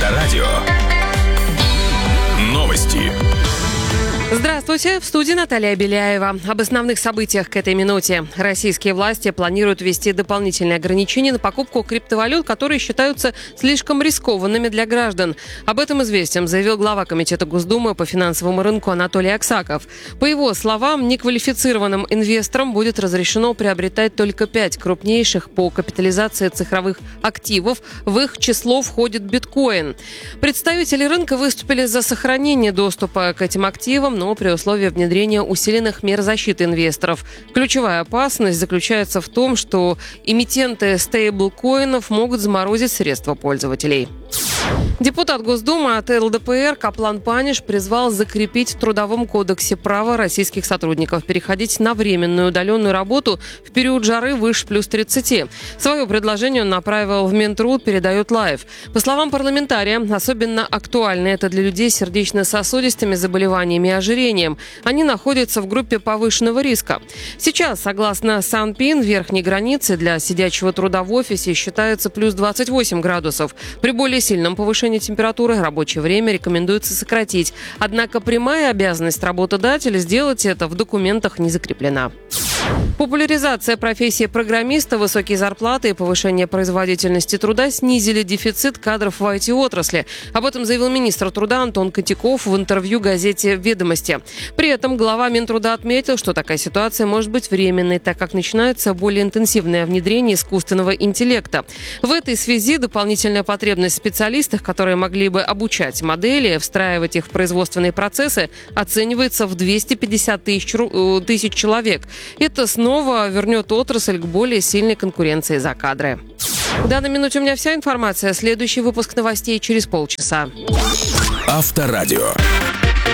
Авторадио. Новости. Здравствуйте, в студии Наталья Беляева. Об основных событиях к этой минуте. Российские власти планируют ввести дополнительные ограничения на покупку криптовалют, которые считаются слишком рискованными для граждан. Об этом «Известиям» заявил глава Комитета Госдумы по финансовому рынку Анатолий Аксаков. По его словам, неквалифицированным инвесторам будет разрешено приобретать только 5 крупнейших по капитализации цифровых активов. В их число входит биткоин. Представители рынка выступили за сохранение доступа к этим активам, но при условии внедрения усиленных мер защиты инвесторов. Ключевая опасность заключается в том, что эмитенты стейблкоинов могут заморозить средства пользователей. Депутат Госдумы от ЛДПР Каплан Паниш призвал закрепить в Трудовом кодексе право российских сотрудников переходить на временную удаленную работу в период жары выше плюс 30. Свое предложение он направил в Минтруд, передает Лайв. По словам парламентария, особенно актуально это для людей с сердечно-сосудистыми заболеваниями и ожирением. Они находятся в группе повышенного риска. Сейчас, согласно Санпин, верхней границей для сидячего труда в офисе считается плюс 28 градусов. При более сильном повышении температуры рабочее время рекомендуется сократить. Однако прямая обязанность работодателя сделать это в документах не закреплена. Популяризация профессии программиста, высокие зарплаты и повышение производительности труда снизили дефицит кадров в IT-отрасли. Об этом заявил министр труда Антон Котяков в интервью газете «Ведомости». При этом глава Минтруда отметил, что такая ситуация может быть временной, так как начинается более интенсивное внедрение искусственного интеллекта. В этой связи дополнительная потребность в специалистах, которые могли бы обучать модели, встраивать их в производственные процессы, оценивается в 250 тысяч человек. Это снова вернет отрасль к более сильной конкуренции за кадры. В данной минуте у меня вся информация. Следующий выпуск новостей через полчаса. Авторадио.